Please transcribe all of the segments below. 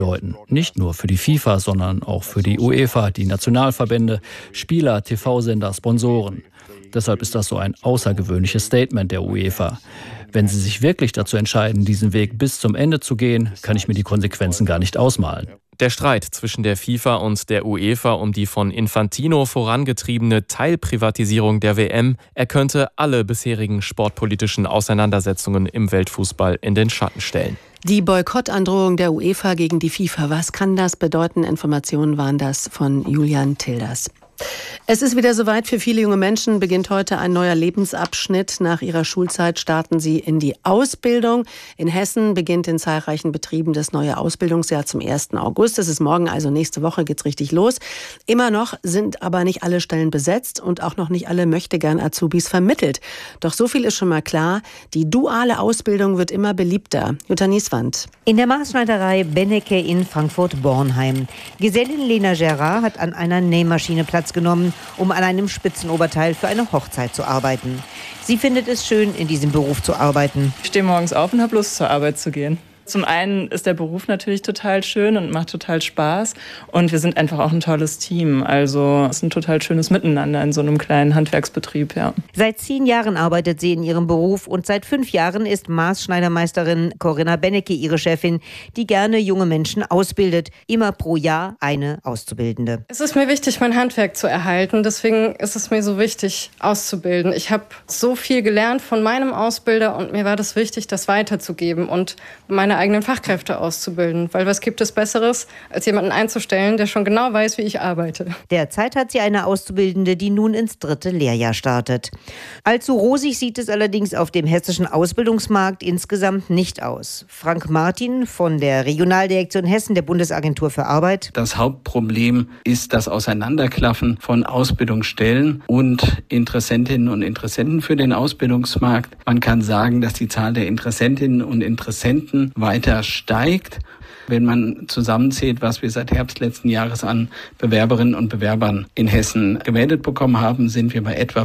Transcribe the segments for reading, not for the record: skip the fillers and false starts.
bedeuten. Nicht nur für die FIFA, sondern auch für die UEFA, die Nationalverbände, Spieler, TV-Sender, Sponsoren. Deshalb ist das so ein außergewöhnliches Statement der UEFA. Wenn sie sich wirklich dazu entscheiden, diesen Weg bis zum Ende zu gehen, kann ich mir die Konsequenzen gar nicht ausmalen. Der Streit zwischen der FIFA und der UEFA um die von Infantino vorangetriebene Teilprivatisierung der WM, er könnte alle bisherigen sportpolitischen Auseinandersetzungen im Weltfußball in den Schatten stellen. Die Boykottandrohung der UEFA gegen die FIFA, was kann das bedeuten? Informationen waren das von Julian Tilders. Es ist wieder soweit. Für viele junge Menschen beginnt heute ein neuer Lebensabschnitt. Nach ihrer Schulzeit starten sie in die Ausbildung. In Hessen beginnt in zahlreichen Betrieben das neue Ausbildungsjahr zum 1. August. Das ist morgen, also nächste Woche geht's richtig los. Immer noch sind aber nicht alle Stellen besetzt und auch noch nicht alle Möchtegern-Azubis vermittelt. Doch so viel ist schon mal klar, die duale Ausbildung wird immer beliebter. Jutta Nieswand. In der Maßschneiderei Bennecke in Frankfurt-Bornheim. Gesellin Lena Gerard hat an einer Nähmaschine Platz genommen, um an einem Spitzenoberteil für eine Hochzeit zu arbeiten. Sie findet es schön, in diesem Beruf zu arbeiten. Ich stehe morgens auf und habe Lust, zur Arbeit zu gehen. Zum einen ist der Beruf natürlich total schön und macht total Spaß. Und wir sind einfach auch ein tolles Team. Also es ist ein total schönes Miteinander in so einem kleinen Handwerksbetrieb, ja. Seit 10 Jahren arbeitet sie in ihrem Beruf und seit 5 Jahren ist Maßschneidermeisterin Corinna Bennecke ihre Chefin, die gerne junge Menschen ausbildet. Immer pro Jahr eine Auszubildende. Es ist mir wichtig, mein Handwerk zu erhalten. Deswegen ist es mir so wichtig, auszubilden. Ich habe so viel gelernt von meinem Ausbilder und mir war das wichtig, das weiterzugeben und meine eigenen Fachkräfte auszubilden. Weil was gibt es Besseres, als jemanden einzustellen, der schon genau weiß, wie ich arbeite. Derzeit hat sie eine Auszubildende, die nun ins 3. Lehrjahr startet. Allzu rosig sieht es allerdings auf dem hessischen Ausbildungsmarkt insgesamt nicht aus. Frank Martin von der Regionaldirektion Hessen der Bundesagentur für Arbeit. Das Hauptproblem ist das Auseinanderklaffen von Ausbildungsstellen und Interessentinnen und Interessenten für den Ausbildungsmarkt. Man kann sagen, dass die Zahl der Interessentinnen und Interessenten weiter steigt. Wenn man zusammenzählt, was wir seit Herbst letzten Jahres an Bewerberinnen und Bewerbern in Hessen gemeldet bekommen haben, sind wir bei etwa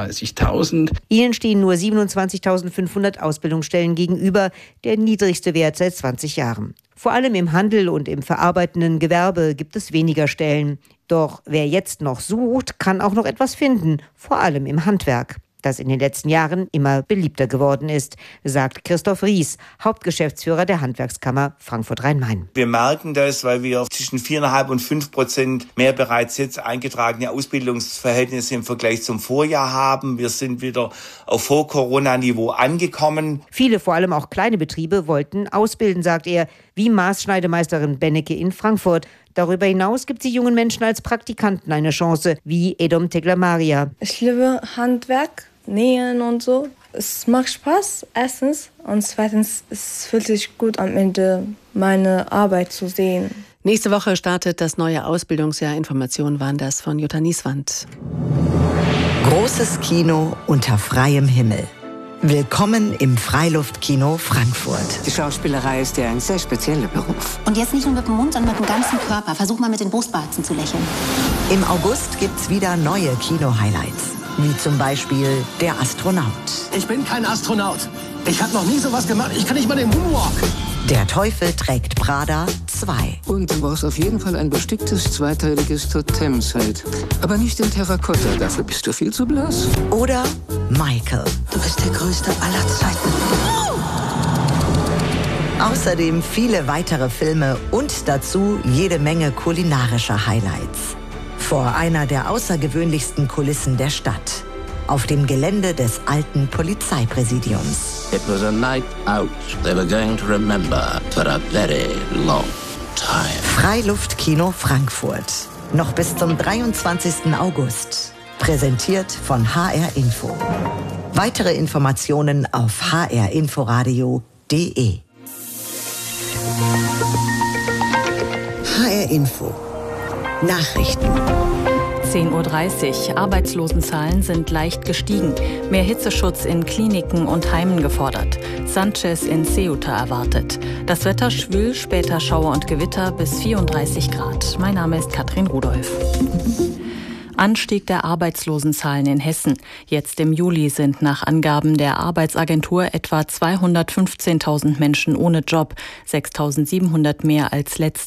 35.000. Ihnen stehen nur 27.500 Ausbildungsstellen gegenüber, der niedrigste Wert seit 20 Jahren. Vor allem im Handel und im verarbeitenden Gewerbe gibt es weniger Stellen. Doch wer jetzt noch sucht, kann auch noch etwas finden, vor allem im Handwerk, das in den letzten Jahren immer beliebter geworden ist, sagt Christoph Ries, Hauptgeschäftsführer der Handwerkskammer Frankfurt-Rhein-Main. Wir merken das, weil wir zwischen 4,5% und 5% mehr bereits jetzt eingetragene Ausbildungsverhältnisse im Vergleich zum Vorjahr haben. Wir sind wieder auf Vor-Corona-Niveau angekommen. Viele, vor allem auch kleine Betriebe, wollten ausbilden, sagt er, wie Maßschneidemeisterin Bennecke in Frankfurt. Darüber hinaus gibt sie jungen Menschen als Praktikanten eine Chance, wie Edom Teglamaria. Ich liebe Handwerk, Nähen und so. Es macht Spaß, erstens. Und zweitens, es fühlt sich gut am Ende, meine Arbeit zu sehen. Nächste Woche startet das neue Ausbildungsjahr. Informationen waren das von Jutta Nieswand. Großes Kino unter freiem Himmel. Willkommen im Freiluftkino Frankfurt. Die Schauspielerei ist ja ein sehr spezieller Beruf. Und jetzt nicht nur mit dem Mund, sondern mit dem ganzen Körper. Versuch mal mit den Brustwarzen zu lächeln. Im August gibt's wieder neue Kino-Highlights. Wie zum Beispiel Der Astronaut. Ich bin kein Astronaut. Ich habe noch nie sowas gemacht. Ich kann nicht mal den Moonwalk. Der Teufel trägt Prada 2. Und du brauchst auf jeden Fall ein besticktes zweiteiliges Totemzelt. Aber nicht in Terrakotta, dafür bist du viel zu blass. Oder Michael. Du bist der Größte aller Zeiten. Außerdem viele weitere Filme und dazu jede Menge kulinarischer Highlights. Vor einer der außergewöhnlichsten Kulissen der Stadt. Auf dem Gelände des alten Polizeipräsidiums. It was a night out they were going to remember for a very long time. Freiluftkino Frankfurt. Noch bis zum 23. August. Präsentiert von HR Info. Weitere Informationen auf hrinforadio.de. HR Info. Nachrichten. 10:30 Uhr. Arbeitslosenzahlen sind leicht gestiegen. Mehr Hitzeschutz in Kliniken und Heimen gefordert. Sanchez in Ceuta erwartet. Das Wetter schwül, später Schauer und Gewitter bis 34 Grad. Mein Name ist Katrin Rudolph. Anstieg der Arbeitslosenzahlen in Hessen. Jetzt im Juli sind nach Angaben der Arbeitsagentur etwa 215.000 Menschen ohne Job, 6.700 mehr als letztes